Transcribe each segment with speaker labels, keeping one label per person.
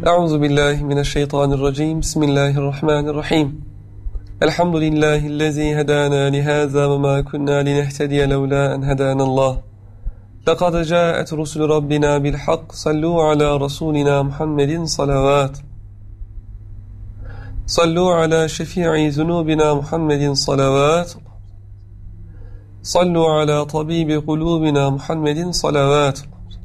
Speaker 1: Euzu billahi mineşşeytanirracim. Bismillahirrahmanirrahim. Elhamdülillahi'llezî hedâna lihâzâ ve mâ kunnâ linehtediye levlâ en hedânallâh. Lekad câet rusulü rabbina bil hak. Sallû alâ rasûlina Muhammedin salawat. Sallû alâ şefî'i zunûbina Muhammedin salawat. Sallû alâ tabîbi kulûbina Muhammedin salawat.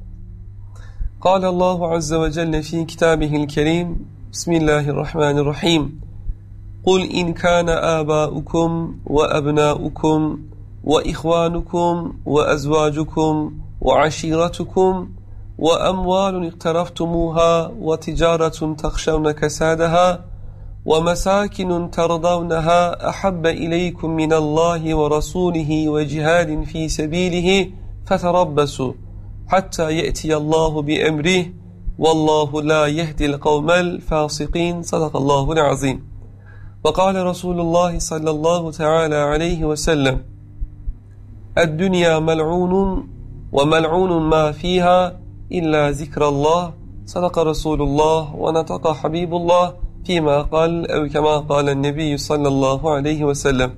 Speaker 1: قال الله عز وجل في كتابه الكريم بسم الله الرحمن الرحيم قل إن كان آباؤكم وأبناؤكم وإخوانكم وأزواجكم وعشيرتكم وأموال اقترفتموها وتجارة تخشون كسادها ومساكن ترضونها أحب إليكم من الله ورسوله وجهاد في سبيله فتربصوا hatta ye'tiyallahu bi emrih vallahu la yehdil kavmel fasikin. Sadakallahul azim. Ve kâle Resulullah sallallahu teâlâ aleyhi ve sellem Ed-dünya mel'ûnun ve mel'ûnun mâ fîhâ illa zikrallah. Sadaka Resulullah ve netaka Habibullah fîmâ kal ev kemâ kâlen nebiyyü sallallahu aleyhi ve sellem.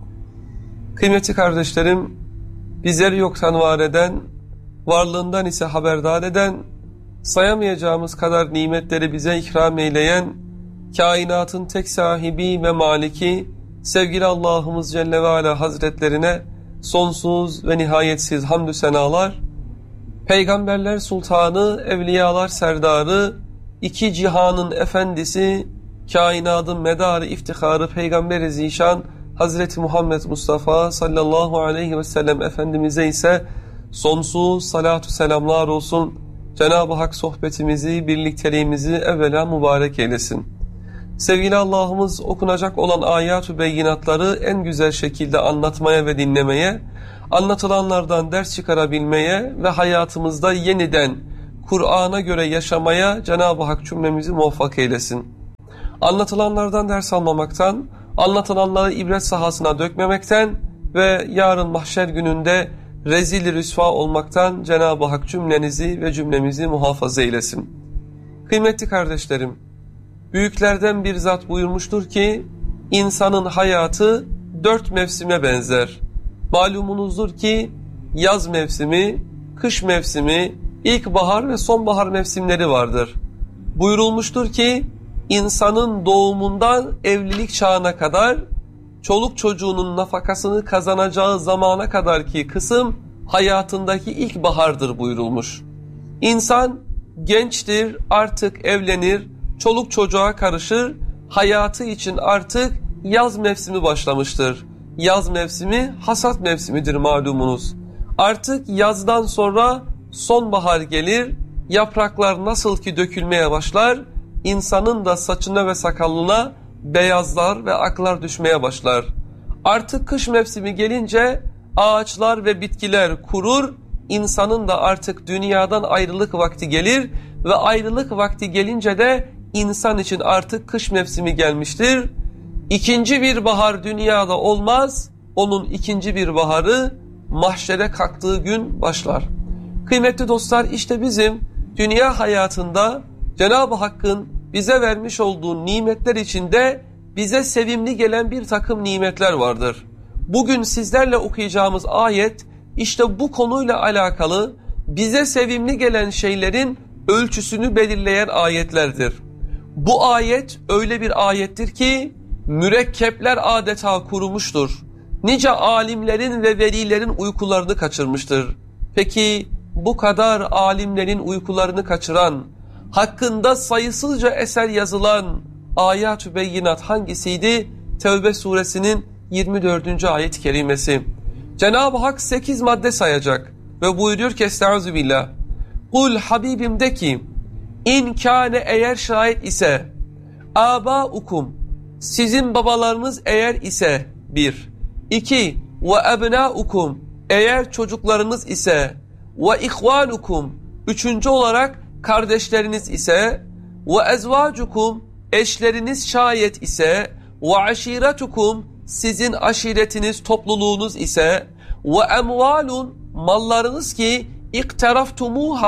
Speaker 1: Kıymetli kardeşlerim, bizleri yoktan var eden, varlığından ise haberdar eden, sayamayacağımız kadar nimetleri bize ikram eyleyen, kainatın tek sahibi ve maliki, sevgili Allah'ımız Celle ve Ala Hazretlerine sonsuz ve nihayetsiz hamdü senalar, Peygamberler Sultanı, Evliyalar Serdarı, iki cihanın efendisi, kainatın medarı iftiharı Peygamber-i Zişan Hazreti Muhammed Mustafa sallallahu aleyhi ve sellem Efendimiz'e ise sonsuz salatu selamlar olsun. Cenab-ı Hak sohbetimizi, birlikteliğimizi evvela mübarek eylesin. Sevgili Allah'ımız okunacak olan ayat-ı beyinatları en güzel şekilde anlatmaya ve dinlemeye, anlatılanlardan ders çıkarabilmeye ve hayatımızda yeniden Kur'an'a göre yaşamaya Cenab-ı Hak cümlemizi muvaffak eylesin. Anlatılanlardan ders almamaktan, anlatılanları ibret sahasına dökmemekten ve yarın mahşer gününde rezil rüsva olmaktan Cenab-ı Hak cümlenizi ve cümlemizi muhafaza eylesin. Kıymetli kardeşlerim, büyüklerden bir zat buyurmuştur ki, insanın hayatı 4 mevsime benzer. Malumunuzdur ki, yaz mevsimi, kış mevsimi, ilkbahar ve sonbahar mevsimleri vardır. Buyurulmuştur ki, insanın doğumundan evlilik çağına kadar, çoluk çocuğunun nafakasını kazanacağı zamana kadarki kısım hayatındaki ilkbahardır buyurulmuş. İnsan gençtir, artık evlenir, çoluk çocuğa karışır, hayatı için artık yaz mevsimi başlamıştır. Yaz mevsimi hasat mevsimidir malumunuz. Artık yazdan sonra sonbahar gelir, yapraklar nasıl ki dökülmeye başlar, insanın da saçına ve sakalına beyazlar ve aklar düşmeye başlar. Artık kış mevsimi gelince ağaçlar ve bitkiler kurur, insanın da artık dünyadan ayrılık vakti gelir ve ayrılık vakti gelince de insan için artık kış mevsimi gelmiştir. İkinci bir bahar dünyada olmaz, onun ikinci bir baharı mahşere kalktığı gün başlar. Kıymetli dostlar, işte bizim dünya hayatında Cenab-ı Hakk'ın bize vermiş olduğu nimetler içinde bize sevimli gelen bir takım nimetler vardır. Bugün sizlerle okuyacağımız ayet işte bu konuyla alakalı bize sevimli gelen şeylerin ölçüsünü belirleyen ayetlerdir. Bu ayet öyle bir ayettir ki mürekkepler adeta kurumuştur. Nice alimlerin ve velilerin uykularını kaçırmıştır. Peki bu kadar alimlerin uykularını kaçıran, hakkında sayısızca eser yazılan ayat-ı beyinat hangisiydi? Tevbe suresinin 24. ayet-i kerimesi. Cenab-ı Hak 8 madde sayacak ve buyuruyor ki estağfirullah. Kul Habibim de ki, İn kâne eğer şayet ise, âbâukum, sizin babalarınız eğer ise, 1. 2. Ve ebnâukum, eğer çocuklarınız ise, ve ihvânukum, 3. olarak kardeşleriniz ise, ve ezvacukum, eşleriniz şayet ise, ve aşiretukum, sizin aşiretiniz, topluluğunuz ise, ve emvalun, mallarınız ki ikteraftumuha,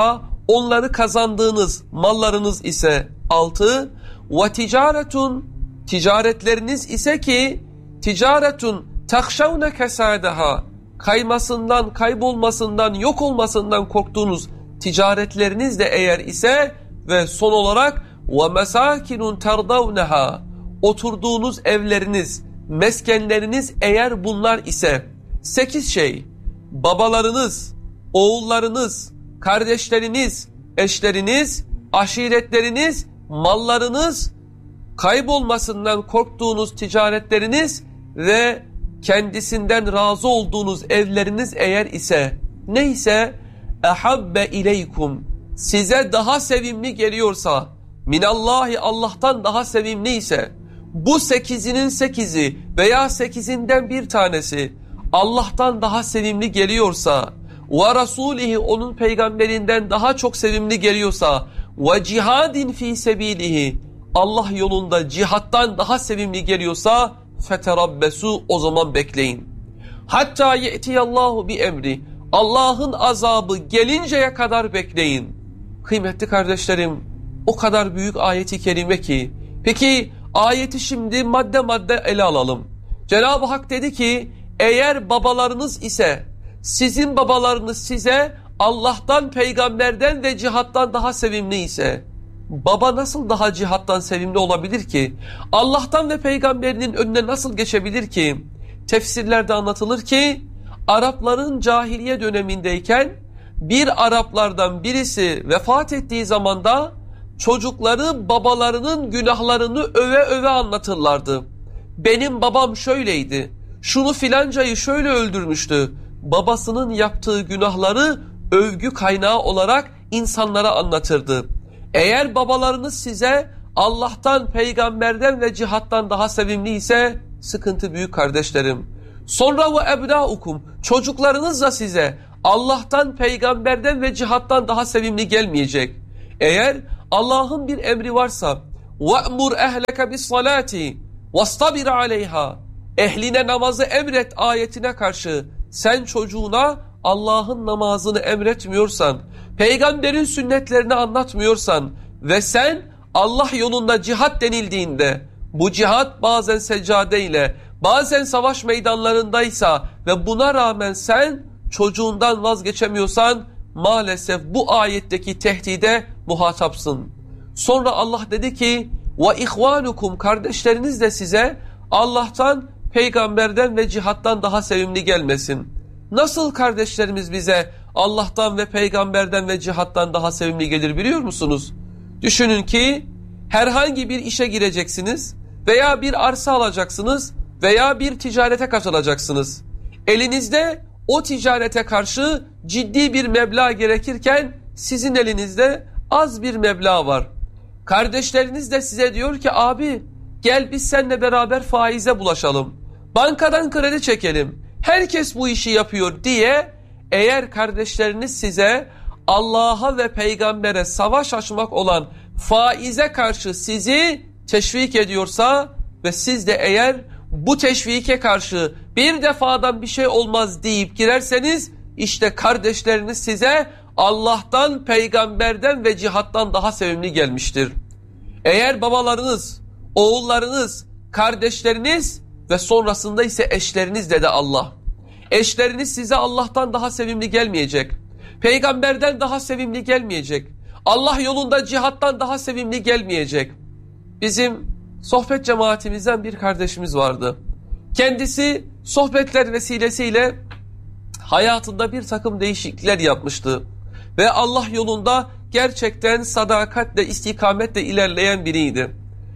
Speaker 1: onları kazandığınız mallarınız ise 6. Ve ticaretun, ticaretleriniz ise ki ticaretun takşavne kesadaha, kaymasından, kaybolmasından, yok olmasından korktuğunuz ticaretleriniz de eğer ise ve son olarak ve mesakinun terdavneha, oturduğunuz evleriniz, meskenleriniz eğer bunlar ise 8 şey: babalarınız, oğullarınız, kardeşleriniz, eşleriniz, aşiretleriniz, mallarınız, kaybolmasından korktuğunuz ticaretleriniz ve kendisinden razı olduğunuz evleriniz eğer ise neyse ehabbe ileykum, size daha sevimli geliyorsa, minallahi, Allah'tan daha sevimli ise, bu 8'inin 8'i veya 8'inden bir tanesi Allah'tan daha sevimli geliyorsa ve rasulihi, onun peygamberinden daha çok sevimli geliyorsa ve cihadin fi sebilihi, Allah yolunda cihattan daha sevimli geliyorsa feterabbesu, o zaman bekleyin. Hatta ye'tiyallahu bi emri, Allah'ın azabı gelinceye kadar bekleyin. Kıymetli kardeşlerim, o kadar büyük ayeti kerime ki. Peki ayeti şimdi madde madde ele alalım. Cenab-ı Hak dedi ki eğer babalarınız ise, sizin babalarınız size Allah'tan, peygamberden ve cihattan daha sevimli ise, baba nasıl daha cihattan sevimli olabilir ki? Allah'tan ve peygamberinin önüne nasıl geçebilir ki? Tefsirlerde anlatılır ki Arapların cahiliye dönemindeyken bir Araplardan birisi vefat ettiği zamanda çocukları babalarının günahlarını öve öve anlatırlardı. Benim babam şöyleydi, şunu filancayı şöyle öldürmüştü. Babasının yaptığı günahları övgü kaynağı olarak insanlara anlatırdı. Eğer babalarınız size Allah'tan, peygamberden ve cihattan daha sevimli ise sıkıntı büyük kardeşlerim. Sonra ve ebnaukum, çocuklarınız da size Allah'tan, peygamberden ve cihattan daha sevimli gelmeyecek. Eğer Allah'ın bir emri varsa وَأْمُرْ اَهْلَكَ بِالصَّلَاةِ وَاسْتَبِرْ عَلَيْهَا, ehline namazı emret ayetine karşı sen çocuğuna Allah'ın namazını emretmiyorsan, peygamberin sünnetlerini anlatmıyorsan ve sen Allah yolunda cihat denildiğinde, bu cihat bazen seccadeyle, bazen savaş meydanlarındaysa ve buna rağmen sen çocuğundan vazgeçemiyorsan, maalesef bu ayetteki tehdide muhatapsın. Sonra Allah dedi ki وَاِخْوَانُكُمْ, kardeşleriniz de size Allah'tan, peygamberden ve cihattan daha sevimli gelmesin. Nasıl kardeşlerimiz bize Allah'tan ve peygamberden ve cihattan daha sevimli gelir biliyor musunuz? Düşünün ki herhangi bir işe gireceksiniz veya bir arsa alacaksınız veya bir ticarete katılacaksınız. Elinizde o ticarete karşı ciddi bir meblağ gerekirken sizin elinizde az bir meblağ var. Kardeşleriniz de size diyor ki abi gel biz seninle beraber faize bulaşalım. Bankadan kredi çekelim. Herkes bu işi yapıyor diye, eğer kardeşleriniz size Allah'a ve peygambere savaş açmak olan faize karşı sizi teşvik ediyorsa ve siz de eğer bu teşvike karşı bir defadan bir şey olmaz deyip girerseniz, işte kardeşleriniz size Allah'tan, peygamberden ve cihattan daha sevimli gelmiştir. Eğer babalarınız, oğullarınız, kardeşleriniz ve sonrasında ise eşleriniz dedi Allah. Eşleriniz size Allah'tan daha sevimli gelmeyecek. Peygamberden daha sevimli gelmeyecek. Allah yolunda cihattan daha sevimli gelmeyecek. Bizim sohbet cemaatimizden bir kardeşimiz vardı. Kendisi sohbetler vesilesiyle hayatında bir takım değişiklikler yapmıştı. Ve Allah yolunda gerçekten sadakatle, istikametle ilerleyen biriydi.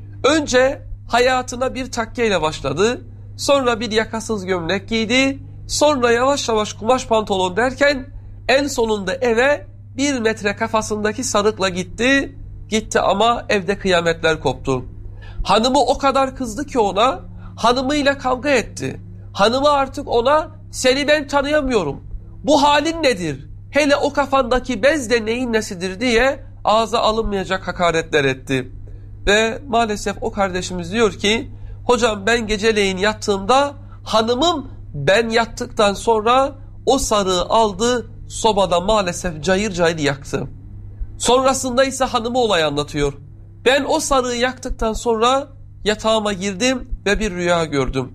Speaker 1: Önce hayatına bir takkeyle başladı. Sonra bir yakasız gömlek giydi. Sonra yavaş yavaş kumaş pantolon derken en sonunda eve 1 metre kafasındaki sarıkla gitti. Gitti ama evde kıyametler koptu. Hanımı o kadar kızdı ki ona, hanımıyla kavga etti. Hanımı artık ona seni ben tanıyamıyorum, bu halin nedir, hele o kafandaki bez de neyin nesidir diye ağza alınmayacak hakaretler etti. Ve maalesef o kardeşimiz diyor ki hocam ben geceleyin yattığımda hanımım ben yattıktan sonra o sarığı aldı sobada maalesef cayır cayır yaktı. Sonrasında ise hanımı olayı anlatıyor. Ben o sarığı yaktıktan sonra yatağıma girdim ve bir rüya gördüm.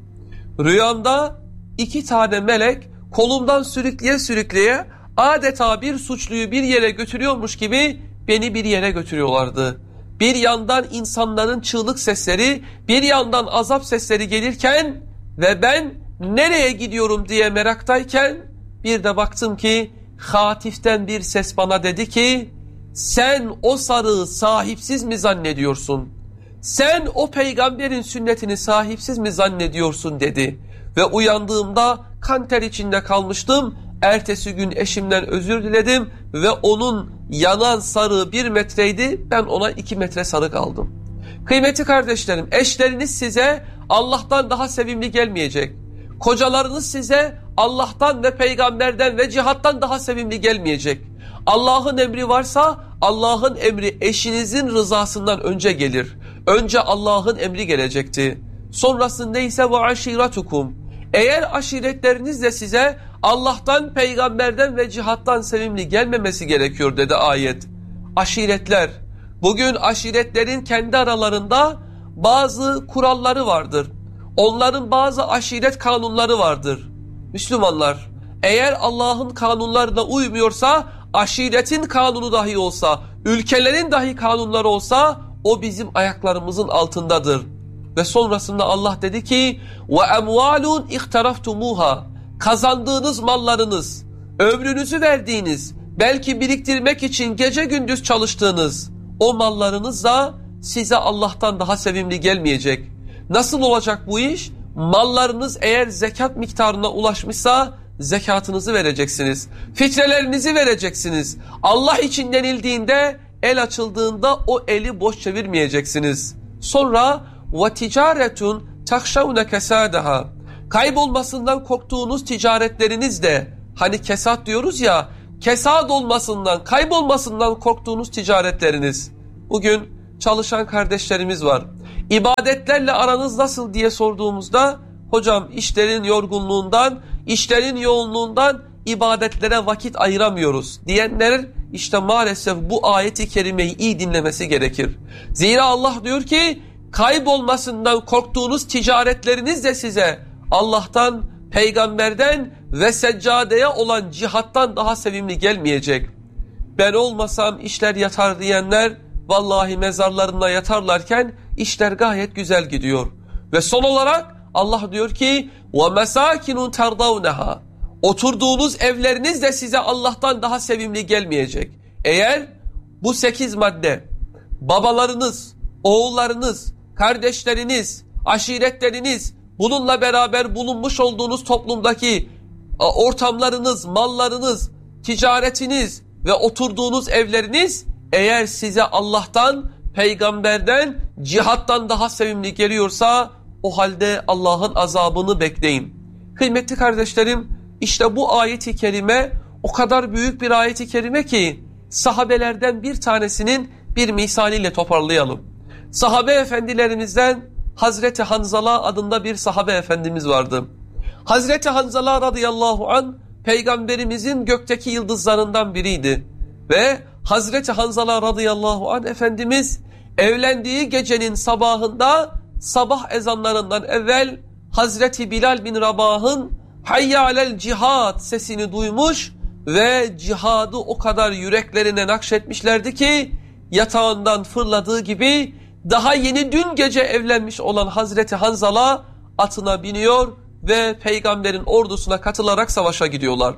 Speaker 1: Rüyamda 2 tane melek kolumdan sürükleye sürükleye adeta bir suçluyu bir yere götürüyormuş gibi beni bir yere götürüyorlardı. Bir yandan insanların çığlık sesleri, bir yandan azap sesleri gelirken ve ben nereye gidiyorum diye meraktayken bir de baktım ki hatiften bir ses bana dedi ki sen o sarığı sahipsiz mi zannediyorsun? Sen o peygamberin sünnetini sahipsiz mi zannediyorsun dedi. Ve uyandığımda kan ter içinde kalmıştım. Ertesi gün eşimden özür diledim ve onun yanan sarığı 1 metreydi. Ben ona 2 metre sarık aldım. Kıymetli kardeşlerim, eşleriniz size Allah'tan daha sevimli gelmeyecek. Kocalarınız size Allah'tan ve peygamberden ve cihattan daha sevimli gelmeyecek. Allah'ın emri varsa Allah'ın emri eşinizin rızasından önce gelir. Önce Allah'ın emri gelecekti. Sonrasında ise ve aşiratukum. Eğer aşiretleriniz de size Allah'tan, peygamberden ve cihattan sevimli gelmemesi gerekiyor dedi ayet. Aşiretler. Bugün aşiretlerin kendi aralarında bazı kuralları vardır. Onların bazı aşiret kanunları vardır. Müslümanlar, eğer Allah'ın kanunlarına uymuyorsa, aşiretin kanunu dahi olsa, ülkelerin dahi kanunları olsa, o bizim ayaklarımızın altındadır. Ve sonrasında Allah dedi ki وَاَمْوَالٌ اِخْتَرَفْتُمُوهَا Kazandığınız mallarınız, ömrünüzü verdiğiniz, belki biriktirmek için gece gündüz çalıştığınız o mallarınız da size Allah'tan daha sevimli gelmeyecek. Nasıl olacak bu iş? Mallarınız eğer zekat miktarına ulaşmışsa zekatınızı vereceksiniz. Fitrelerinizi vereceksiniz. Allah için denildiğinde, el açıldığında o eli boş çevirmeyeceksiniz. Sonra وَتِجَارَةٌ تَخْشَوْنَ كَسَادَهَا Kaybolmasından korktuğunuz ticaretleriniz de, hani kesat diyoruz ya, kesat olmasından, kaybolmasından korktuğunuz ticaretleriniz. Bugün çalışan kardeşlerimiz var. İbadetlerle aranız nasıl diye sorduğumuzda, hocam işlerin yorgunluğundan, işlerin yoğunluğundan ibadetlere vakit ayıramıyoruz diyenler, işte maalesef bu ayeti kerimeyi iyi dinlemesi gerekir. Zira Allah diyor ki, kaybolmasından korktuğunuz ticaretleriniz de size Allah'tan, peygamberden ve seccadeye olan cihattan daha sevimli gelmeyecek. Ben olmasam işler yatar diyenler, vallahi mezarlarında yatarlarken işler gayet güzel gidiyor. Ve son olarak Allah diyor ki وَمَسَاكِنُ تَرْضَوْنَهَا Oturduğunuz evleriniz de size Allah'tan daha sevimli gelmeyecek. Eğer bu 8 madde, babalarınız, oğullarınız, kardeşleriniz, aşiretleriniz, bununla beraber bulunmuş olduğunuz toplumdaki ortamlarınız, mallarınız, ticaretiniz ve oturduğunuz evleriniz eğer size Allah'tan, peygamberden, cihattan daha sevimli geliyorsa o halde Allah'ın azabını bekleyin. Kıymetli kardeşlerim, işte bu ayet-i kerime o kadar büyük bir ayet-i kerime ki sahabelerden bir tanesinin bir misaliyle toparlayalım. Sahabe efendilerimizden Hazreti Hanzala adında bir sahabe efendimiz vardı. Hazreti Hanzala radıyallahu an peygamberimizin gökteki yıldızlarından biriydi. Ve Hazreti Hanzala radıyallahu an Efendimiz evlendiği gecenin sabahında sabah ezanlarından evvel Hazreti Bilal bin Rabah'ın hayye alel cihad sesini duymuş ve cihadı o kadar yüreklerine nakşetmişlerdi ki yatağından fırladığı gibi daha yeni dün gece evlenmiş olan Hazreti Hanzala atına biniyor ve peygamberin ordusuna katılarak savaşa gidiyorlar.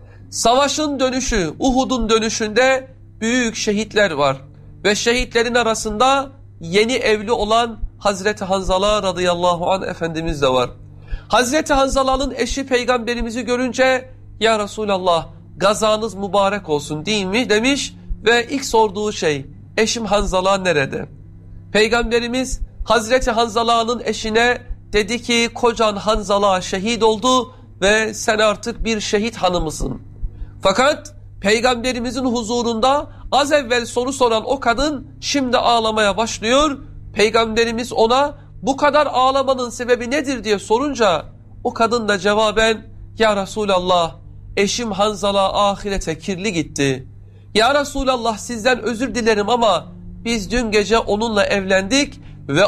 Speaker 1: Savaşın dönüşü, Uhud'un dönüşünde büyük şehitler var ve şehitlerin arasında yeni evli olan Hazreti Hanzala radıyallahu anh Efendimiz de var. Hazreti Hanzala'nın eşi peygamberimizi görünce ya Resulallah gazanız mübarek olsun değil mi demiş ve ilk sorduğu şey eşim Hanzala nerede? Peygamberimiz Hazreti Hanzala'nın eşine dedi ki kocan Hanzala şehit oldu ve sen artık bir şehit hanımısın. Fakat peygamberimizin huzurunda az evvel soru soran o kadın şimdi ağlamaya başlıyor. Peygamberimiz ona bu kadar ağlamanın sebebi nedir diye sorunca o kadın da cevaben ya Resulallah eşim Hanzala ahirete kirli gitti. Ya Resulallah sizden özür dilerim ama biz dün gece onunla evlendik ve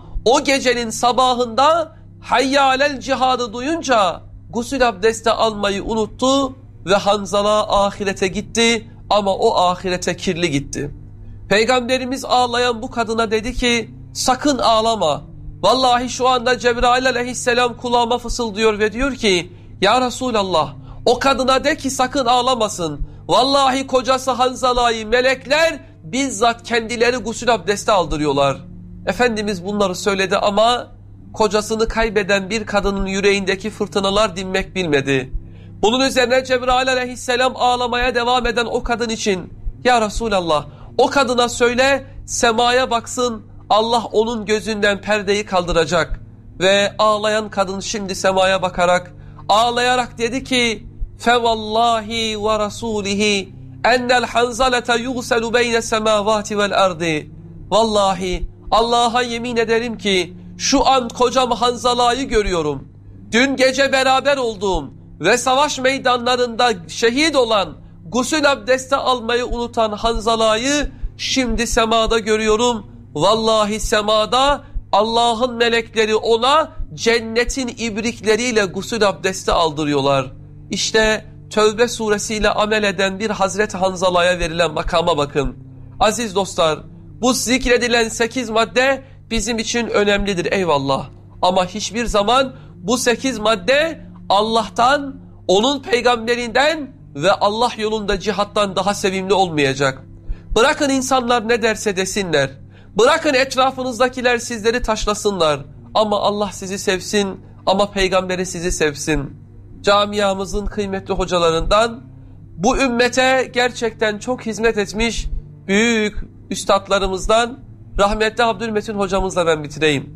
Speaker 1: o gecenin sabahında hayya alel cihadı duyunca gusül abdesti almayı unuttu ve Hanzala ahirete gitti ama o ahirete kirli gitti. Peygamberimiz ağlayan bu kadına dedi ki sakın ağlama. Vallahi şu anda Cebrail aleyhisselam kulağıma fısıldıyor ve diyor ki ya Resulallah o kadına de ki sakın ağlamasın. Vallahi kocası Hanzala'yı melekler bizzat kendileri gusül abdesti aldırıyorlar. Efendimiz bunları söyledi ama kocasını kaybeden bir kadının yüreğindeki fırtınalar dinmek bilmedi. Bunun üzerine Cebrail aleyhisselam ağlamaya devam eden o kadın için ya Resulallah o kadına söyle semaya baksın Allah onun gözünden perdeyi kaldıracak. Ve ağlayan kadın şimdi semaya bakarak ağlayarak dedi ki fevallahi ve rasulihi ennel hanzalete yugselu beyne semavati vel ardi. Vallahi Allah'a yemin ederim ki şu an kocam Hanzala'yı görüyorum. Dün gece beraber olduğum ve savaş meydanlarında şehit olan, gusül abdesti almayı unutan Hanzala'yı şimdi semada görüyorum. Vallahi semada Allah'ın melekleri ona cennetin ibrikleriyle gusül abdesti aldırıyorlar. İşte Tevbe suresiyle amel eden bir Hazreti Hanzala'ya verilen makama bakın. Aziz dostlar, bu zikredilen 8 madde bizim için önemlidir eyvallah. Ama hiçbir zaman bu 8 madde Allah'tan, onun peygamberinden ve Allah yolunda cihattan daha sevimli olmayacak. Bırakın insanlar ne derse desinler. Bırakın etrafınızdakiler sizleri taşlasınlar. Ama Allah sizi sevsin, ama peygamberi sizi sevsin. Camiamızın kıymetli hocalarından, bu ümmete gerçekten çok hizmet etmiş büyük üstadlarımızdan rahmetli Abdülmetin hocamızla ben bitireyim.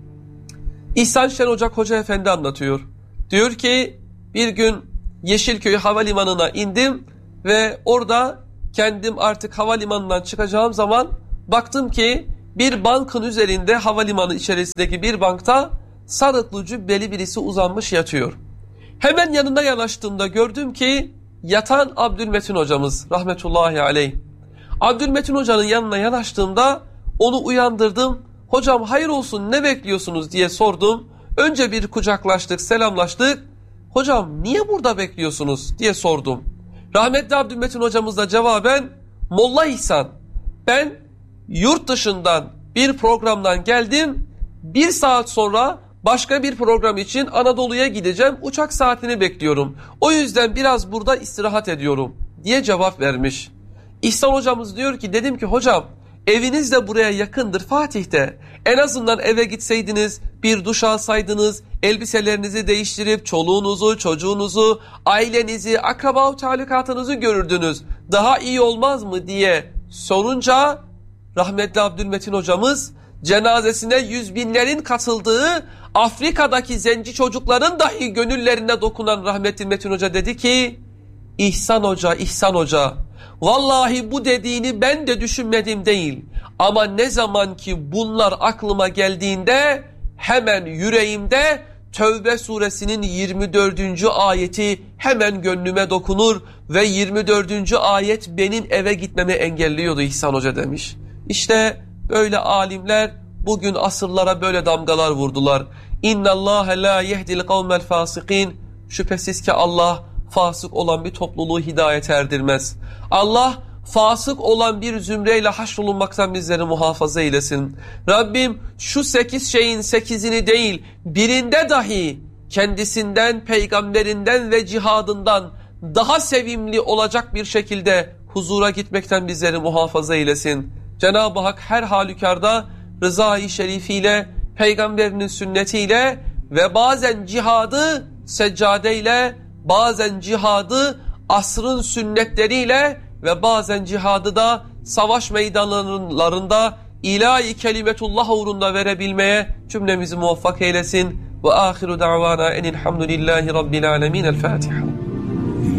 Speaker 1: İhsan Şen Ocak Hoca Efendi anlatıyor. Diyor ki bir gün Yeşilköy Havalimanı'na indim ve orada kendim artık havalimanından çıkacağım zaman baktım ki bir bankın üzerinde havalimanı içerisindeki bir bankta sarıklı cübbeli birisi uzanmış yatıyor. Hemen yanına yanaştığımda gördüm ki yatan Abdülmetin hocamız rahmetullahi aleyh. Abdülmetin hocanın yanına yanaştığımda onu uyandırdım. Hocam hayır olsun ne bekliyorsunuz diye sordum. Önce bir kucaklaştık, selamlaştık. Hocam niye burada bekliyorsunuz diye sordum. Rahmetli Abdülmetin hocamız da cevaben Molla İhsan ben yurt dışından bir programdan geldim. 1 saat sonra başka bir program için Anadolu'ya gideceğim. Uçak saatini bekliyorum. O yüzden biraz burada istirahat ediyorum diye cevap vermiş. İhsan hocamız diyor ki dedim ki hocam eviniz de buraya yakındır Fatih'te. En azından eve gitseydiniz, bir duş alsaydınız, elbiselerinizi değiştirip çoluğunuzu, çocuğunuzu, ailenizi, akraba talukatınızı görürdünüz. Daha iyi olmaz mı diye sorunca rahmetli Abdülmetin hocamız cenazesine 100 binlerin katıldığı Afrika'daki zenci çocukların dahi gönüllerine dokunan rahmetli Metin Hoca dedi ki İhsan Hoca, İhsan Hoca vallahi bu dediğini ben de düşünmedim değil ama ne zaman ki bunlar aklıma geldiğinde hemen yüreğimde Tevbe suresinin 24. ayeti hemen gönlüme dokunur ve 24. ayet benim eve gitmemi engelliyordu İhsan Hoca demiş. İşte böyle alimler bugün asırlara böyle damgalar vurdular. İnnallâhe lâ yehdil kavmel fâsikîn. Şüphesiz ki Allah fasık olan bir topluluğu hidayete erdirmez. Allah fasık olan bir zümreyle haşrolunmaktan bizleri muhafaza eylesin. Rabbim şu 8 şeyin 8'ini değil birinde dahi kendisinden, peygamberinden ve cihadından daha sevimli olacak bir şekilde huzura gitmekten bizleri muhafaza eylesin. Cenab-ı Hak her halükarda rızayı şerifiyle, peygamberinin sünnetiyle ve bazen cihadı seccadeyle, bazen cihadı asrın sünnetleriyle ve bazen cihadı da savaş meydanlarında ilahi kelimetullah uğrunda verebilmeye cümlemizi muvaffak eylesin. Ve ahiru da'vana enilhamdülillahi rabbil alemin. El Fatiha.